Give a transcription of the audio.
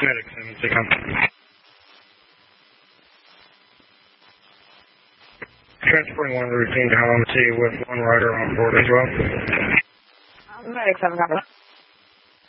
Medic 7, come. Transporting one routine to Home T with one rider on board as well. Medic 7, copy.